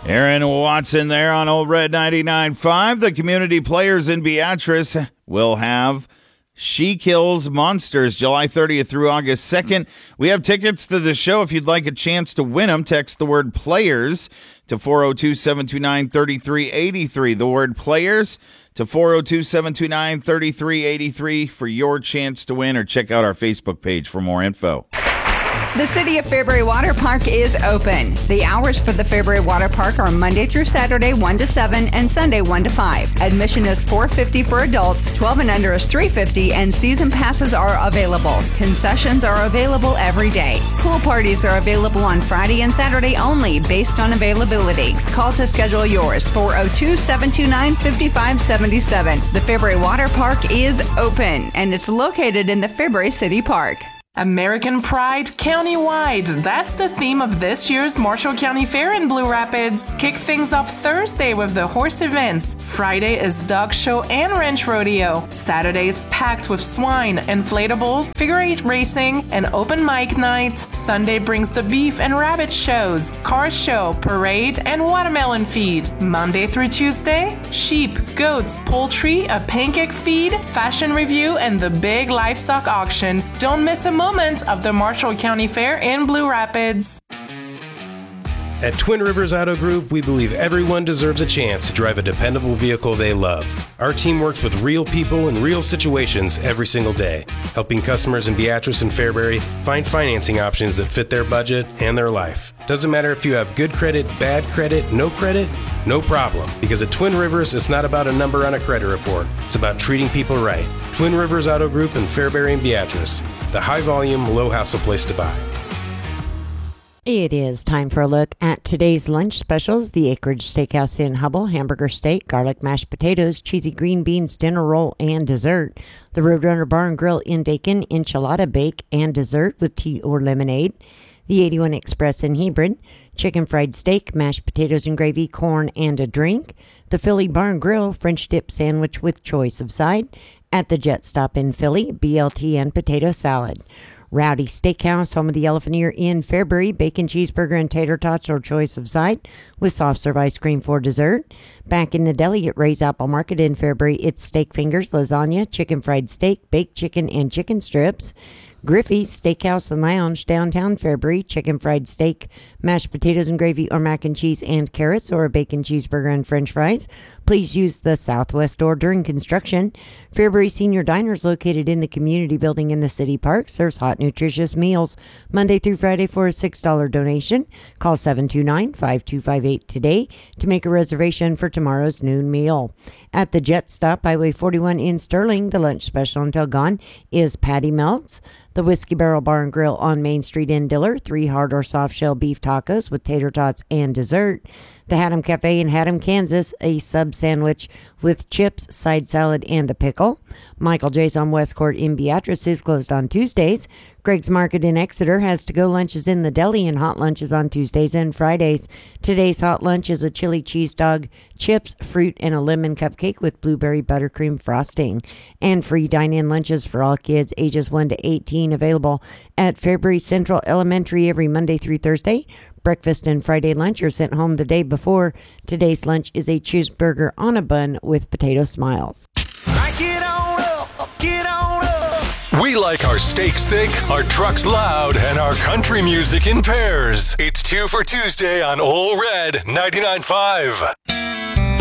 Aaron Watson there on Old Red 99.5. The community players in Beatrice will have She Kills Monsters July 30th through August 2nd. We have tickets to the show. If you'd like a chance to win them, text the word players to 402-729-3383. The word players to 402-729-3383 for your chance to win, or check out our Facebook page for more info. The City of Fairbury Water Park is open. The hours for the Fairbury Water Park are Monday through Saturday, 1 to 7, and Sunday, 1 to 5. Admission is $4.50 for adults, 12 and under is $3.50, and season passes are available. Concessions are available every day. Pool parties are available on Friday and Saturday only, based on availability. Call to schedule yours, 402-729-5577. The Fairbury Water Park is open, and it's located in the Fairbury City Park. American Pride Countywide. That's the theme of this year's Marshall County Fair in Blue Rapids. Kick things off Thursday with the horse events. Friday is dog show and ranch rodeo. Saturday is packed with swine, inflatables, figure-8 racing, and open mic night. Sunday brings the beef and rabbit shows, car show, parade, and watermelon feed. Monday through Tuesday, sheep, goats, poultry, a pancake feed, fashion review, and the big livestock auction. Don't miss a moment of the Marshall County Fair in Blue Rapids. At Twin Rivers Auto Group, we believe everyone deserves a chance to drive a dependable vehicle they love. Our team works with real people in real situations every single day, helping customers in Beatrice and Fairbury find financing options that fit their budget and their life. Doesn't matter if you have good credit, bad credit, no problem. Because at Twin Rivers, it's not about a number on a credit report. It's about treating people right. Twin Rivers Auto Group in Fairbury and Beatrice, the high-volume, low-hassle place to buy. It is time for a look at today's lunch specials. The Acreage Steakhouse in Hubble, hamburger steak, garlic mashed potatoes, cheesy green beans, dinner roll, and dessert. The Roadrunner Bar and Grill in Dakin, enchilada bake and dessert with tea or lemonade. The 81 Express in Hebron, chicken fried steak, mashed potatoes and gravy, corn, and a drink. The Philly Bar and Grill, French dip sandwich with choice of side. At the Jet Stop in Philly, BLT and potato salad. Rowdy Steakhouse, home of the Elephant Ear in Fairbury, bacon cheeseburger and tater tots or choice of side with soft serve ice cream for dessert. Back in the deli at Ray's Apple Market in Fairbury, it's steak fingers, lasagna, chicken fried steak, baked chicken, and chicken strips. Griffey's Steakhouse and Lounge, downtown Fairbury, chicken fried steak, mashed potatoes and gravy or mac and cheese and carrots, or a bacon cheeseburger and french fries. Please use the southwest door during construction. Fairbury Senior Diner is located in the community building in the city park, serves hot, nutritious meals Monday through Friday for a $6 donation. Call 729-5258 today to make a reservation for tomorrow's noon meal. At the Jet Stop, Highway 41 in Sterling, the lunch special until gone is patty melts. The Whiskey Barrel Bar and Grill on Main Street in Diller, 3 hard or soft shell beef tacos with tater tots and dessert. The Haddam Cafe in Haddam, Kansas, a sub sandwich with chips, side salad, and a pickle. Michael J's on West Court in Beatrice is closed on Tuesdays. Greg's Market in Exeter has to-go lunches in the deli and hot lunches on Tuesdays and Fridays. Today's hot lunch is a chili cheese dog, chips, fruit, and a lemon cupcake with blueberry buttercream frosting. And free dine-in lunches for all kids ages 1 to 18 available at Fairbury Central Elementary every Monday through Thursday. Breakfast and Friday lunch are sent home the day before. Today's lunch is a cheeseburger on a bun with potato smiles. Get on up, get on up. We like our steaks thick, our trucks loud, and our country music in pairs. It's 2 for Tuesday on Ole Red 99.5.